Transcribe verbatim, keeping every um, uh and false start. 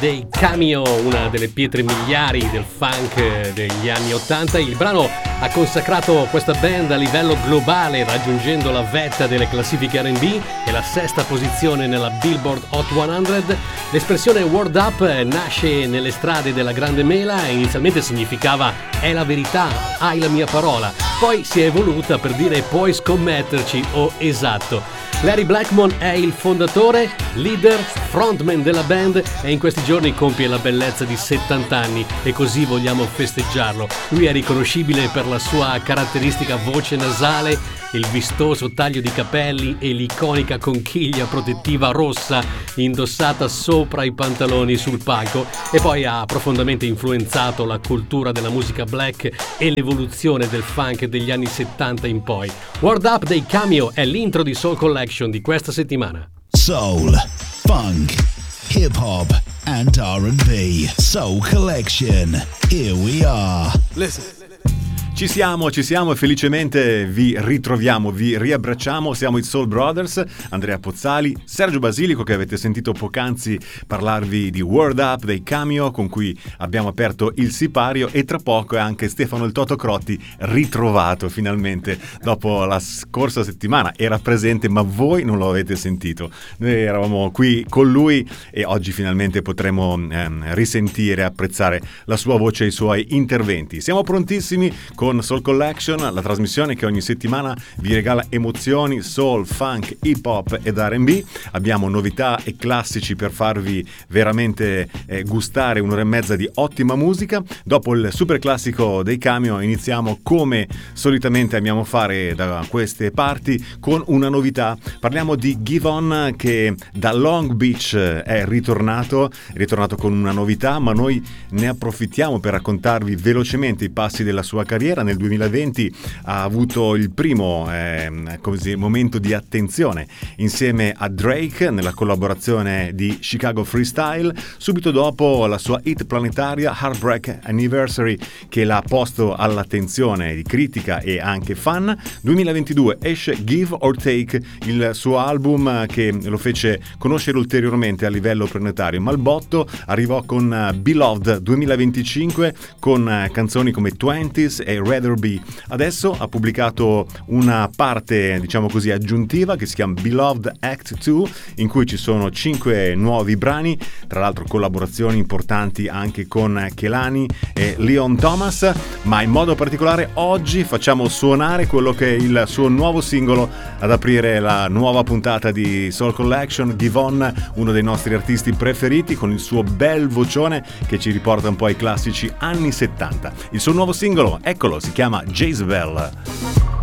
dei Cameo, una delle pietre miliari del funk degli anni ottanta. Il brano ha consacrato questa band a livello globale, raggiungendo la vetta delle classifiche R and B e la sesta posizione nella Billboard Hot cento. L'espressione Word Up nasce nelle strade della Grande Mela e inizialmente significava "è la verità, hai la mia parola", poi si è evoluta per dire "puoi scommetterci" o "esatto". Larry Blackmon è il fondatore, leader, frontman della band e in questi giorni compie la bellezza di settanta anni e così vogliamo festeggiarlo. Lui è riconoscibile per la sua caratteristica voce nasale, il vistoso taglio di capelli e l'iconica conchiglia protettiva rossa indossata sopra i pantaloni sul palco, e poi ha profondamente influenzato la cultura della musica black e l'evoluzione del funk degli anni settanta in poi. Word Up dei Cameo è l'intro di Soul Collection di questa settimana. Soul, funk, hip hop and R and B. Soul Collection. Here we are. Listen. Ci siamo, ci siamo e felicemente vi ritroviamo, vi riabbracciamo. Siamo i Soul Brothers, Andrea Pozzali, Sergio Basilico, che avete sentito poc'anzi parlarvi di Word Up dei Cameo, con cui abbiamo aperto il sipario, e tra poco anche Stefano il Toto Crotti, ritrovato finalmente dopo la scorsa settimana. Era presente ma voi non lo avete sentito. Noi eravamo qui con lui e oggi finalmente potremo ehm, risentire e apprezzare la sua voce e i suoi interventi. Siamo prontissimi con Soul Collection, la trasmissione che ogni settimana vi regala emozioni, soul, funk, hip hop ed R and B. Abbiamo novità e classici per farvi veramente eh, gustare un'ora e mezza di ottima musica. Dopo il super classico dei Cameo iniziamo, come solitamente amiamo fare da queste parti, con una novità. Parliamo di Giveon, che da Long Beach è ritornato, è ritornato con una novità, ma noi ne approfittiamo per raccontarvi velocemente i passi della sua carriera. Nel duemilaventi ha avuto il primo eh, così, momento di attenzione insieme a Drake nella collaborazione di Chicago Freestyle. Subito dopo la sua hit planetaria Heartbreak Anniversary, che l'ha posto all'attenzione di critica e anche fan. duemilaventidue esce Give or Take, il suo album che lo fece conoscere ulteriormente a livello planetario. Ma il botto arrivò con Beloved duemilaventicinque, con canzoni come twenties e Rather Be. Adesso ha pubblicato una parte, diciamo così, aggiuntiva che si chiama Beloved Act due, in cui ci sono cinque nuovi brani, tra l'altro collaborazioni importanti anche con Kehlani e Leon Thomas. Ma in modo particolare oggi facciamo suonare quello che è il suo nuovo singolo ad aprire la nuova puntata di Soul Collection. Giveon, uno dei nostri artisti preferiti, con il suo bel vocione che ci riporta un po' ai classici anni settanta. Il suo nuovo singolo, eccolo, si chiama Jezebel.